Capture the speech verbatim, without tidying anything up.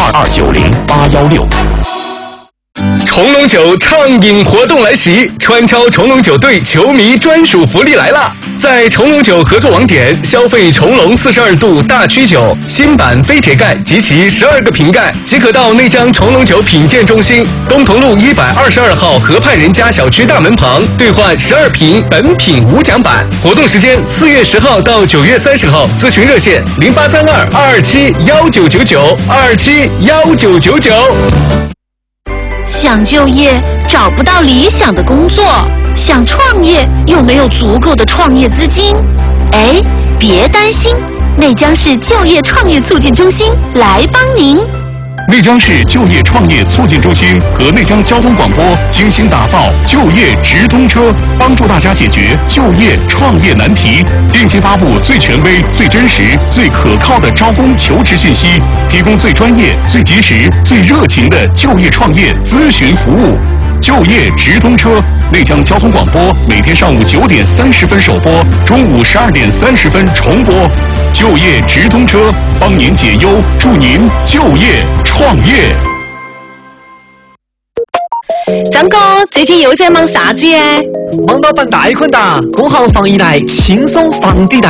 二九零八幺六。 重龙酒畅饮活动来袭，川超重龙酒队球迷专属福利来了！在重龙酒合作网点消费重龙四十二度大曲酒新版飞铁盖及其十二个瓶盖，即可到内江重龙酒品鉴中心东同路一百二十二号河畔人家小区大门旁兑换十二瓶本品无奖版。活动时间四月十号到九月三十号，咨询热线零八三二二二七幺九九九二七幺九九九。 想就业找不到理想的工作，想创业又没有足够的创业资金。哎，别担心，内江市就业创业促进中心来帮您。 内江市就业创业促进中心和内江交通广播精心打造就业直通车，帮助大家解决就业创业难题，定期发布最权威、最真实、最可靠的招工求职信息，提供最专业、最及时、最热情的就业创业咨询服务。就业直通车，内江交通广播每天上午九点三十分首播，中午十二点三十分重播。就业直通车，帮您解忧，祝您就业创业。 张哥，最近又在忙啥子耶？ 忙到办贷款哒，工行防疫贷轻松房抵贷。